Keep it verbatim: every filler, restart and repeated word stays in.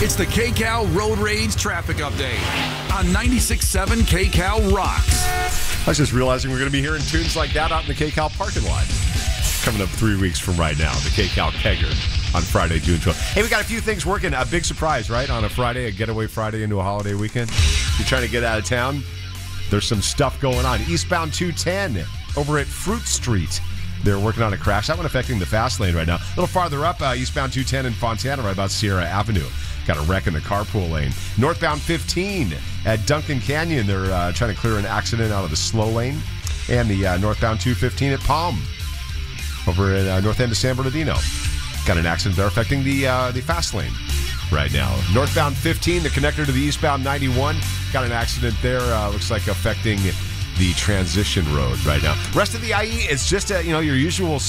It's the K-Cal Road Rage Traffic Update on ninety-six point seven K-Cal Rocks. I was just realizing we're going to be hearing tunes like that out in the K-Cal parking lot. Coming up three weeks from right now, the K-Cal Kegger on Friday, June twelfth. Hey, we got a few things working. A big surprise, right? On a Friday, a getaway Friday into a holiday weekend. You're trying to get out of town? There's some stuff going on. Eastbound two ten over at Fruit Street. They're working on a crash. That one affecting the fast lane right now. A little farther up, uh, eastbound two ten in Fontana, right about Sierra Avenue. Got a wreck in the carpool lane. Northbound fifteen at Duncan Canyon. They're uh, trying to clear an accident out of the slow lane. And the uh, northbound two fifteen at Palm over at uh, north end of San Bernardino. Got an accident there affecting the uh, the fast lane right now. Northbound fifteen, the connector to the eastbound ninety-one. Got an accident there. Uh, looks like affecting the transition road right now. Rest of the I E is just a, you know, your usual